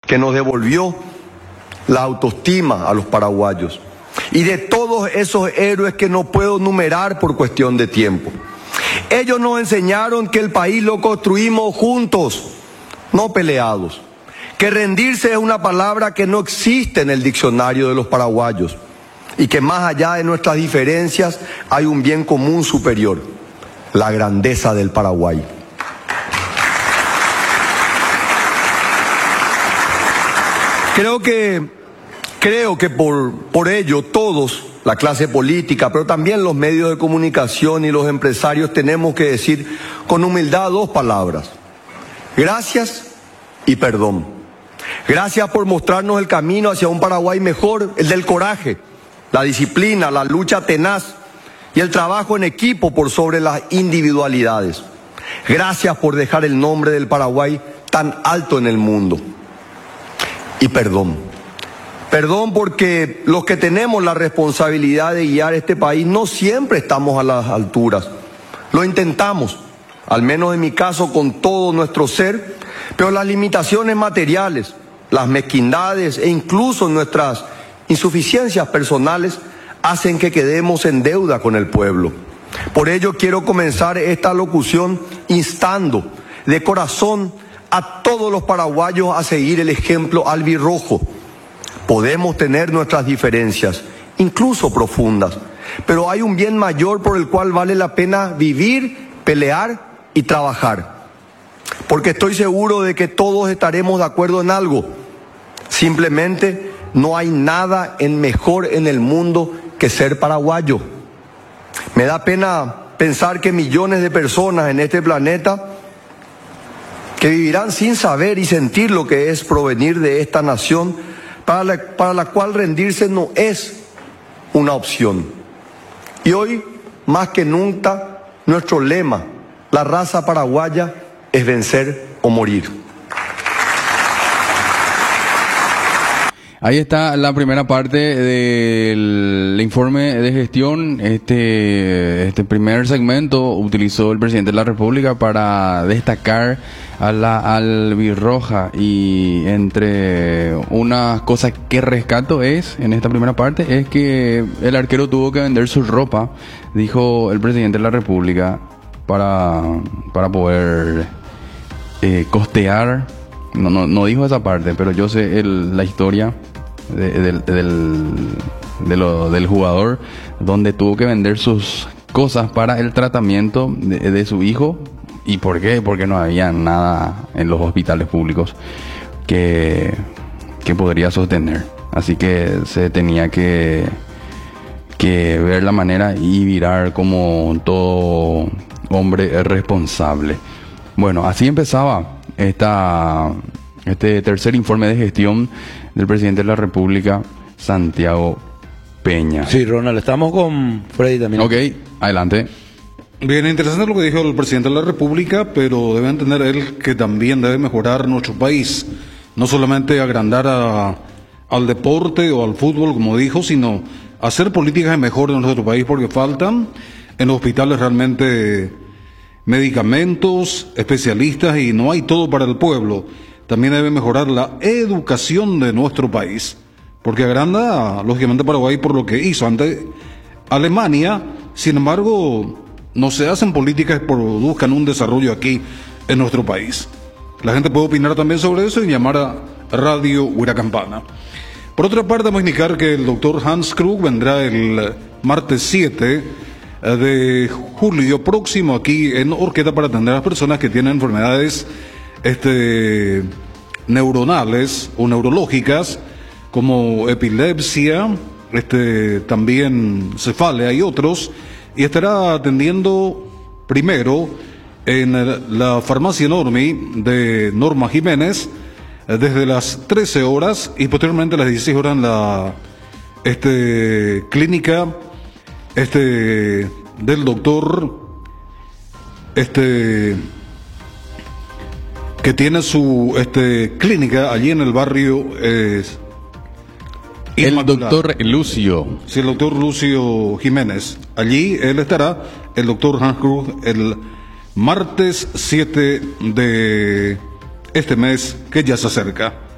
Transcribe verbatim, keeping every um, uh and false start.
que nos devolvió la autoestima a los paraguayos, y de todos esos héroes que no puedo numerar por cuestión de tiempo. Ellos nos enseñaron que el país lo construimos juntos, no peleados, que rendirse es una palabra que no existe en el diccionario de los paraguayos, y que más allá de nuestras diferencias hay un bien común superior: la grandeza del Paraguay. Creo que, creo que por, por ello todos, la clase política, pero también los medios de comunicación y los empresarios, tenemos que decir con humildad dos palabras: gracias y perdón. Gracias por mostrarnos el camino hacia un Paraguay mejor, el del coraje, la disciplina, la lucha tenaz y el trabajo en equipo por sobre las individualidades. Gracias por dejar el nombre del Paraguay tan alto en el mundo. Y perdón. Perdón porque los que tenemos la responsabilidad de guiar este país no siempre estamos a las alturas. Lo intentamos, al menos en mi caso, con todo nuestro ser, pero las limitaciones materiales, las mezquindades e incluso nuestras insuficiencias personales hacen que quedemos en deuda con el pueblo. Por ello quiero comenzar esta locución instando de corazón a todos los paraguayos a seguir el ejemplo albirrojo. Podemos tener nuestras diferencias, incluso profundas, pero hay un bien mayor por el cual vale la pena vivir, pelear y trabajar. Porque estoy seguro de que todos estaremos de acuerdo en algo: simplemente no hay nada en mejor en el mundo que ser paraguayo. Me da pena pensar que millones de personas en este planeta que vivirán sin saber y sentir lo que es provenir de esta nación, para la, para la cual rendirse no es una opción. Y hoy, más que nunca, nuestro lema, la raza paraguaya, es vencer o morir. Ahí está la primera parte del informe de gestión. Este, este primer segmento utilizó el presidente de la República para destacar a la albirroja, y entre unas cosas que rescato es, en esta primera parte, es que el arquero tuvo que vender su ropa, dijo el presidente de la República, para, para poder eh, costear. No, no, no dijo esa parte, pero yo sé el, la historia de, del, del, de lo, del jugador, donde tuvo que vender sus cosas para el tratamiento de, de su hijo. ¿Y por qué? Porque no había nada en los hospitales públicos que, que podría sostener. Así que se tenía que, que ver la manera y virar como todo hombre responsable. Bueno, así empezaba esta, este tercer informe de gestión del presidente de la República, Santiago Peña. Sí, Ronald, estamos con Freddy también. Ok, adelante. Bien, interesante lo que dijo el presidente de la República, pero debe entender él que también debe mejorar nuestro país. No solamente agrandar a, al deporte o al fútbol, como dijo, sino hacer políticas mejor en nuestro país, porque faltan en los hospitales realmente medicamentos, especialistas, y no hay todo para el pueblo. También debe mejorar la educación de nuestro país, porque agranda, lógicamente, Paraguay por lo que hizo ante Alemania. Sin embargo, no se hacen políticas que produzcan un desarrollo aquí en nuestro país. La gente puede opinar también sobre eso y llamar a Radio Huiracampana. Por otra parte, vamos a indicar que el doctor Hans Krug vendrá el martes siete de julio próximo aquí en Orqueta para atender a las personas que tienen enfermedades este, neuronales o neurológicas, como epilepsia, este, también cefalea y otros, y estará atendiendo primero en la farmacia Normi de Norma Jiménez desde las trece horas y posteriormente a las dieciséis horas en la este, clínica este, del doctor este, que tiene su este, clínica allí en el barrio eh, el doctor Lucio. Sí, el doctor Lucio Jiménez. Allí él estará, el doctor Hans Krug, el martes siete de este mes que ya se acerca.